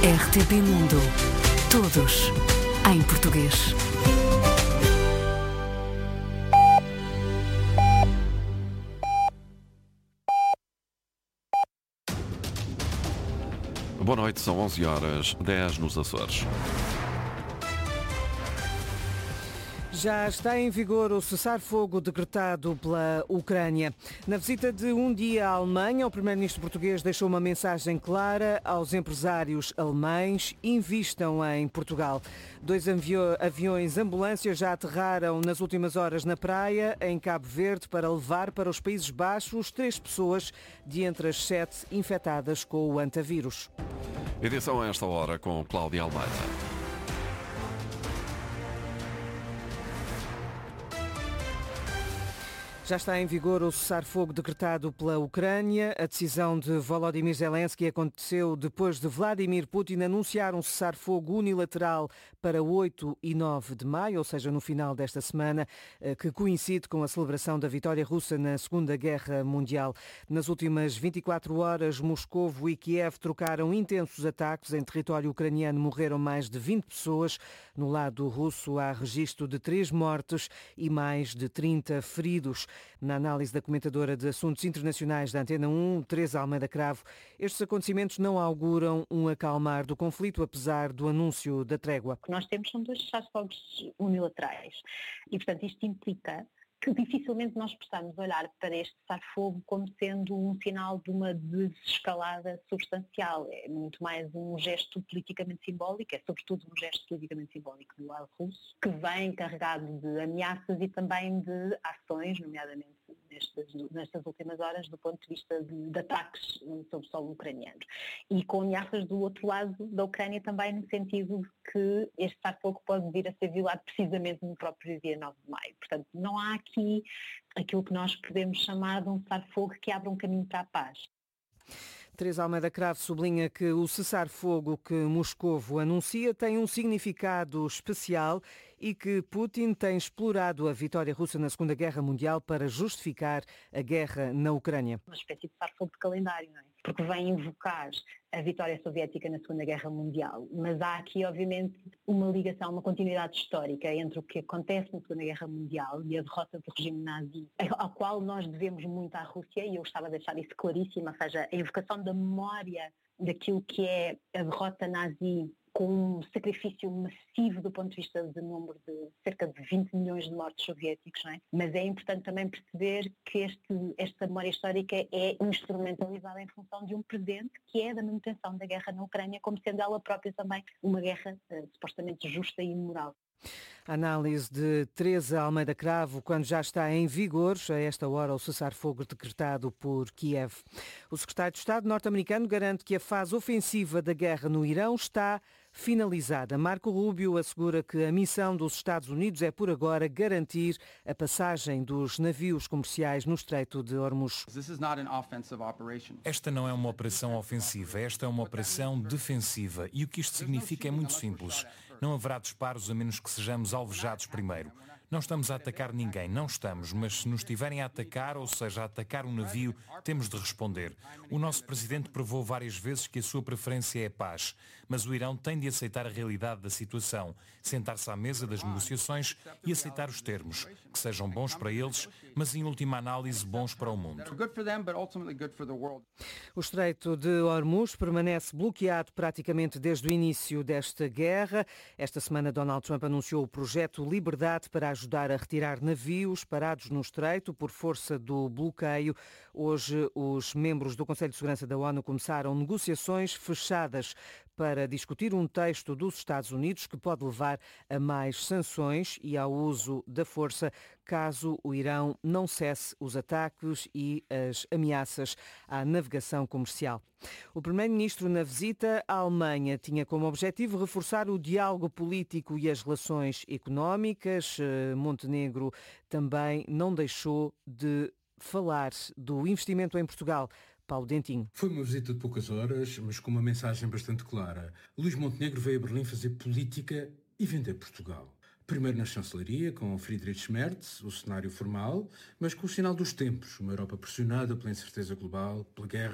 RTP Mundo. Todos em português. Boa noite, são 11h10 nos Açores. Já está em vigor o cessar-fogo decretado pela Ucrânia. Na visita de um dia à Alemanha, o primeiro-ministro português deixou uma mensagem clara aos empresários alemães: invistam em Portugal. 2 aviões ambulâncias já aterraram nas últimas horas na praia, em Cabo Verde, para levar para os Países Baixos 3 pessoas de entre as 7 infectadas com o antavírus. Edição a esta hora com Cláudia Almeida. Já está em vigor o cessar-fogo decretado pela Ucrânia. A decisão de Volodymyr Zelensky aconteceu depois de Vladimir Putin anunciar um cessar-fogo unilateral para 8 e 9 de maio, ou seja, no final desta semana, que coincide com a celebração da vitória russa na Segunda Guerra Mundial. Nas últimas 24 horas, Moscovo e Kiev trocaram intensos ataques. Em território ucraniano morreram mais de 20 pessoas. No lado russo há registro de 3 mortes e mais de 30 feridos. Na análise da comentadora de assuntos internacionais da Antena 1, Teresa Almeida Cravo, estes acontecimentos não auguram um acalmar do conflito, apesar do anúncio da trégua. O que nós temos são 2 cessar-fogos unilaterais e, portanto, isto implica que dificilmente nós possamos olhar para este cessar-fogo como sendo um sinal de uma desescalada substancial. É muito mais um gesto politicamente simbólico, é sobretudo um gesto politicamente simbólico do lado russo, que vem carregado de ameaças e também de ações, nomeadamente nestas últimas horas, do ponto de vista de ataques sobre o solo ucraniano. E com ameaças do outro lado da Ucrânia também, no sentido que este cessar-fogo pode vir a ser violado precisamente no próprio dia 9 de maio. Portanto, não há aqui aquilo que nós podemos chamar de um cessar-fogo que abra um caminho para a paz. Teresa Almeida Cravo sublinha que o cessar-fogo que Moscovo anuncia tem um significado especial e que Putin tem explorado a vitória russa na Segunda Guerra Mundial para justificar a guerra na Ucrânia. Uma espécie de cessar-fogo de calendário, não é? Porque vem invocar a vitória soviética na Segunda Guerra Mundial. Mas há aqui, obviamente, uma ligação, uma continuidade histórica entre o que acontece na Segunda Guerra Mundial e a derrota do regime nazi, ao qual nós devemos muito à Rússia, e eu gostava de deixar isso claríssimo, ou seja, a invocação da memória daquilo que é a derrota nazi, com um sacrifício massivo do ponto de vista do número de cerca de 20 milhões de mortos soviéticos, não é? Mas é importante também perceber que esta memória histórica é instrumentalizada em função de um presente, que é da manutenção da guerra na Ucrânia, como sendo ela própria também uma guerra supostamente justa e imoral. A análise de Teresa Almeida Cravo, quando já está em vigor, a esta hora, o cessar-fogo decretado por Kiev. O secretário de Estado norte-americano garante que a fase ofensiva da guerra no Irão está finalizada. Marco Rubio assegura que a missão dos Estados Unidos é, por agora, garantir a passagem dos navios comerciais no Estreito de Hormuz. Esta não é uma operação ofensiva, esta é uma operação defensiva. E o que isto significa é muito simples. Não haverá disparos a menos que sejamos alvejados primeiro. Não estamos a atacar ninguém, não estamos, mas se nos estiverem a atacar, ou seja, a atacar um navio, temos de responder. O nosso presidente provou várias vezes que a sua preferência é a paz, mas o Irão tem de aceitar a realidade da situação, sentar-se à mesa das negociações e aceitar os termos, que sejam bons para eles, mas em última análise bons para o mundo. O Estreito de Hormuz permanece bloqueado praticamente desde o início desta guerra. Esta semana Donald Trump anunciou o projeto Liberdade para ajudar a retirar navios parados no Estreito por força do bloqueio. Hoje, os membros do Conselho de Segurança da ONU começaram negociações fechadas para discutir um texto dos Estados Unidos que pode levar a mais sanções e ao uso da força caso o Irão não cesse os ataques e as ameaças à navegação comercial. O primeiro-ministro, na visita à Alemanha, tinha como objetivo reforçar o diálogo político e as relações económicas. Montenegro também não deixou de falar do investimento em Portugal. Paulo Dentinho. Foi uma visita de poucas horas, mas com uma mensagem bastante clara. Luís Montenegro veio a Berlim fazer política e vender Portugal. Primeiro na chancelaria, com Friedrich Merz, o cenário formal, mas com o sinal dos tempos, uma Europa pressionada pela incerteza global, pela guerra,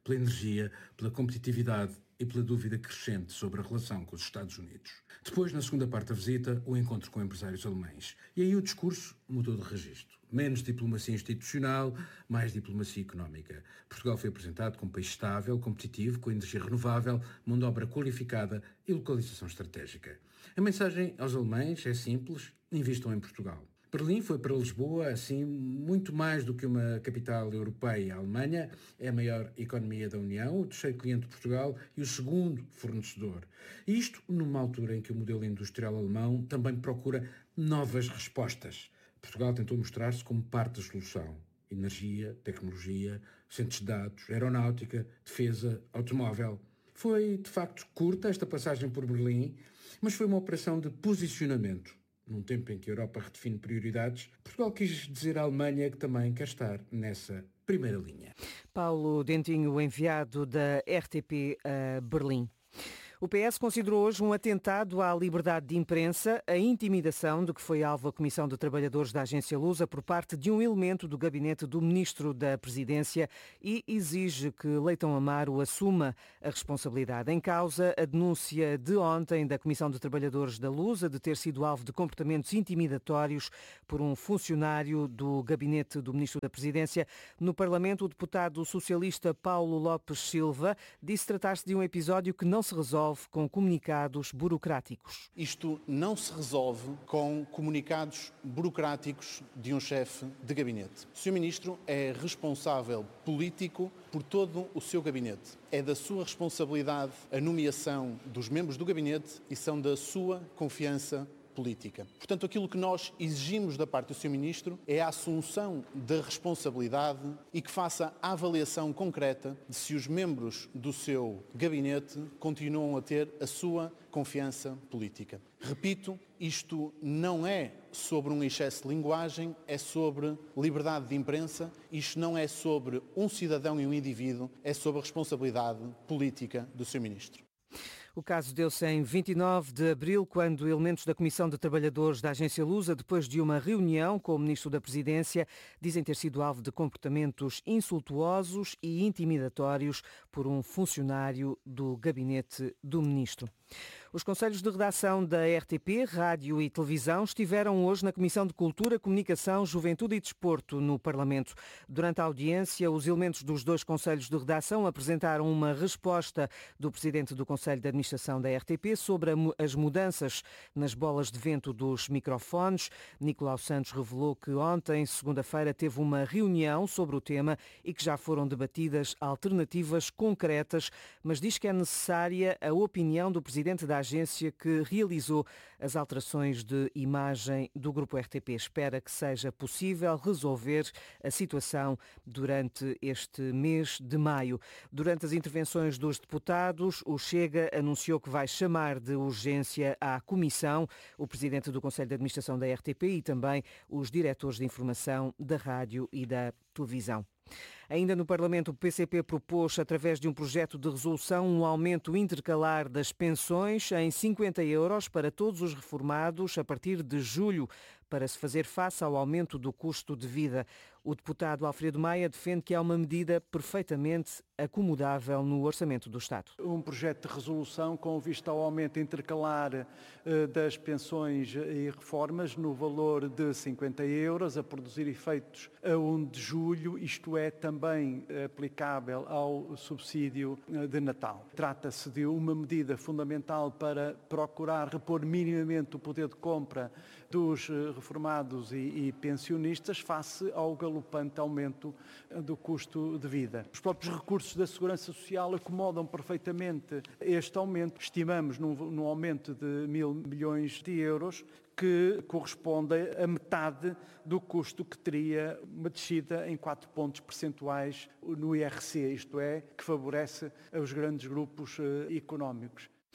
pela energia, pela competitividade e pela dúvida crescente sobre a relação com os Estados Unidos. Depois, na segunda parte da visita, o encontro com empresários alemães. E aí o discurso mudou de registro. Menos diplomacia institucional, mais diplomacia económica. Portugal foi apresentado como país estável, competitivo, com energia renovável, mão de obra qualificada e localização estratégica. A mensagem aos alemães é simples: invistam em Portugal. Berlim foi para Lisboa, assim, muito mais do que uma capital europeia. A Alemanha é a maior economia da União, o terceiro cliente de Portugal e o segundo fornecedor. E isto numa altura em que o modelo industrial alemão também procura novas respostas. Portugal tentou mostrar-se como parte da solução. Energia, tecnologia, centros de dados, aeronáutica, defesa, automóvel. Foi, de facto, curta esta passagem por Berlim, mas foi uma operação de posicionamento. Num tempo em que a Europa redefine prioridades, Portugal quis dizer à Alemanha que também quer estar nessa primeira linha. Paulo Dentinho, enviado da RTP a Berlim. O PS considerou hoje um atentado à liberdade de imprensa a intimidação de que foi alvo a Comissão de Trabalhadores da Agência Lusa por parte de um elemento do gabinete do Ministro da Presidência e exige que Leitão Amaro assuma a responsabilidade. Em causa, a denúncia de ontem da Comissão de Trabalhadores da Lusa de ter sido alvo de comportamentos intimidatórios por um funcionário do gabinete do Ministro da Presidência. No Parlamento, o deputado socialista Paulo Lopes Silva disse tratar-se de um episódio que não se resolve com comunicados burocráticos. Isto não se resolve com comunicados burocráticos de um chefe de gabinete. O Sr. Ministro é responsável político por todo o seu gabinete. É da sua responsabilidade a nomeação dos membros do gabinete e são da sua confiança política. Portanto, aquilo que nós exigimos da parte do Sr. Ministro é a assunção da responsabilidade e que faça a avaliação concreta de se os membros do seu gabinete continuam a ter a sua confiança política. Repito, isto não é sobre um excesso de linguagem, é sobre liberdade de imprensa, isto não é sobre um cidadão e um indivíduo, é sobre a responsabilidade política do Sr. Ministro. O caso deu-se em 29 de abril, quando elementos da Comissão de Trabalhadores da Agência Lusa, depois de uma reunião com o Ministro da Presidência, dizem ter sido alvo de comportamentos insultuosos e intimidatórios por um funcionário do gabinete do Ministro. Os conselhos de redação da RTP, Rádio e Televisão estiveram hoje na Comissão de Cultura, Comunicação, Juventude e Desporto no Parlamento. Durante a audiência, os elementos dos dois conselhos de redação apresentaram uma resposta do Presidente do Conselho de Administração da RTP sobre as mudanças nas bolas de vento dos microfones. Nicolau Santos revelou que ontem, segunda-feira, teve uma reunião sobre o tema e que já foram debatidas alternativas concretas, mas diz que é necessária a opinião do Presidente da agência que realizou as alterações de imagem do Grupo RTP. Espera que seja possível resolver a situação durante este mês de maio. Durante as intervenções dos deputados, o Chega anunciou que vai chamar de urgência à Comissão o Presidente do Conselho de Administração da RTP e também os diretores de informação da rádio e da televisão. Ainda no Parlamento, o PCP propôs, através de um projeto de resolução, um aumento intercalar das pensões em 50 euros para todos os reformados a partir de julho, para se fazer face ao aumento do custo de vida. O deputado Alfredo Maia defende que é uma medida perfeitamente acomodável no Orçamento do Estado. Um projeto de resolução com vista ao aumento intercalar das pensões e reformas no valor de 50 euros, a produzir efeitos a 1 de julho, isto é, também aplicável ao subsídio de Natal. Trata-se de uma medida fundamental para procurar repor minimamente o poder de compra dos reformados e pensionistas face ao galopante aumento do custo de vida. Os próprios recursos da Segurança Social acomodam perfeitamente este aumento. Estimamos num aumento de 1.000 milhões de euros, que corresponde a metade do custo que teria uma descida em 4 pontos percentuais no IRC, isto é, que favorece os grandes grupos económicos.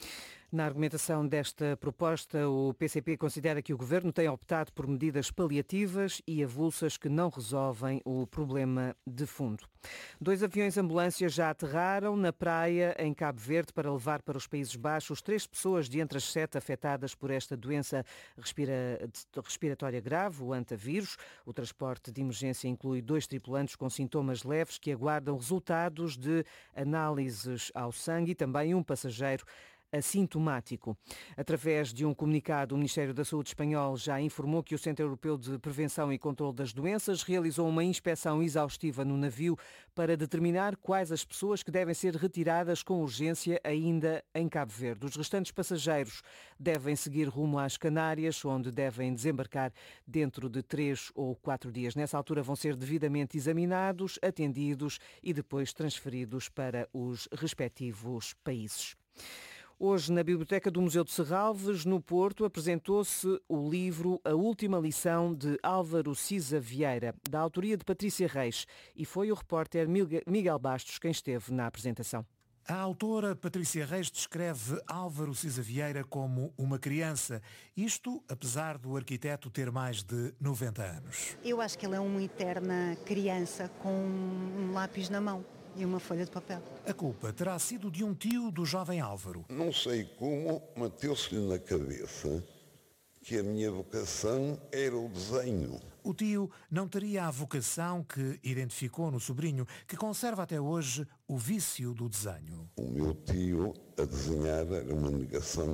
Na argumentação desta proposta, o PCP considera que o Governo tem optado por medidas paliativas e avulsas que não resolvem o problema de fundo. 2 aviões-ambulância já aterraram na praia em Cabo Verde para levar para os Países Baixos 3 pessoas de entre as 7 afetadas por esta doença respiratória grave, o hantavírus. O transporte de emergência inclui 2 tripulantes com sintomas leves que aguardam resultados de análises ao sangue e também um passageiro assintomático. Através de um comunicado, o Ministério da Saúde espanhol já informou que o Centro Europeu de Prevenção e Controlo das Doenças realizou uma inspeção exaustiva no navio para determinar quais as pessoas que devem ser retiradas com urgência ainda em Cabo Verde. Os restantes passageiros devem seguir rumo às Canárias, onde devem desembarcar dentro de 3 ou 4 dias. Nessa altura vão ser devidamente examinados, atendidos e depois transferidos para os respectivos países. Hoje, na Biblioteca do Museu de Serralves, no Porto, apresentou-se o livro A Última Lição de Álvaro Siza Vieira, da autoria de Patrícia Reis, e foi o repórter Miguel Bastos quem esteve na apresentação. A autora Patrícia Reis descreve Álvaro Siza Vieira como uma criança, isto apesar do arquiteto ter mais de 90 anos. Eu acho que ele é uma eterna criança com um lápis na mão e uma folha de papel. A culpa terá sido de um tio do jovem Álvaro. Não sei como, meteu-se-lhe na cabeça que a minha vocação era o desenho. O tio não teria a vocação que identificou no sobrinho, que conserva até hoje o vício do desenho. O meu tio, a desenhar, era uma negação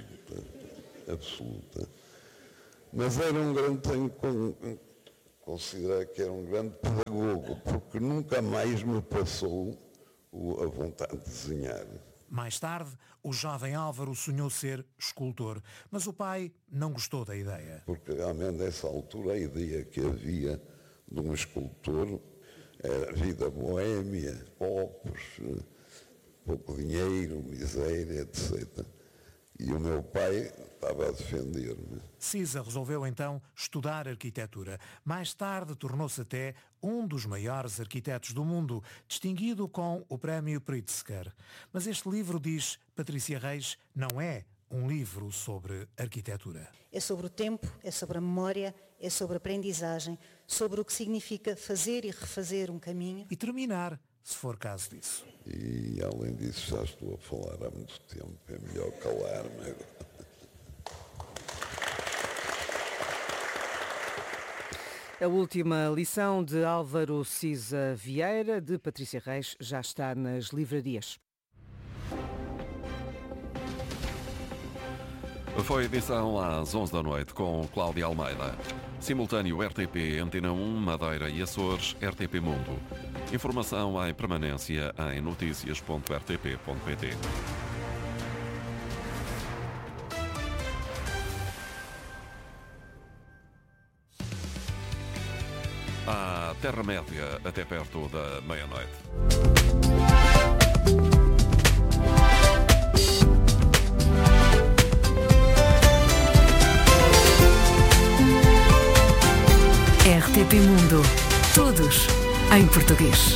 absoluta. Mas era um grande... considerar que era um grande pedagogo, porque nunca mais me passou a vontade de desenhar. Mais tarde, o jovem Álvaro sonhou ser escultor, mas o pai não gostou da ideia. Porque realmente nessa altura a ideia que havia de um escultor era vida boémia, pobres, pouco dinheiro, miséria, etc. E o meu pai estava a defender-me. Siza resolveu então estudar arquitetura. Mais tarde tornou-se até um dos maiores arquitetos do mundo, distinguido com o prémio Pritzker. Mas este livro, diz Patrícia Reis, não é um livro sobre arquitetura. É sobre o tempo, é sobre a memória, é sobre a aprendizagem, sobre o que significa fazer e refazer um caminho. E terminar, se for caso disso. E além disso já estou a falar há muito tempo, é melhor calar-me agora. A última lição de Álvaro Siza Vieira, de Patrícia Reis, já está nas livrarias. Foi edição às 11 da noite com Cláudia Almeida. Simultâneo RTP, Antena 1, Madeira e Açores, RTP Mundo. Informação em permanência em noticias.rtp.pt. À Terra-média, até perto da meia-noite. RTP Mundo. Todos em português.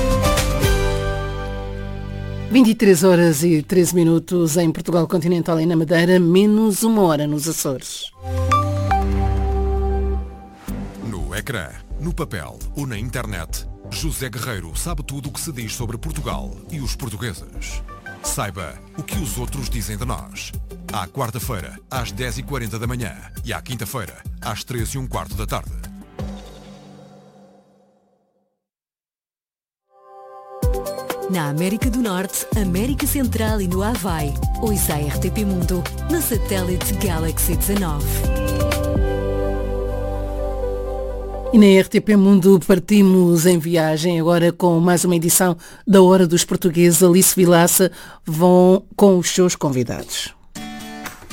23h13 em Portugal Continental e na Madeira, menos 1 hora nos Açores. No ecrã, no papel ou na internet, José Guerreiro sabe tudo o que se diz sobre Portugal e os portugueses. Saiba o que os outros dizem de nós. À quarta-feira, às 10h40 da manhã e à quinta-feira, às 3h15 da tarde. Na América do Norte, América Central e no Havaí. Ouça a RTP Mundo no satélite Galaxy 19. E na RTP Mundo partimos em viagem agora com mais uma edição da Hora dos Portugueses. Alice Vilaça vão com os seus convidados.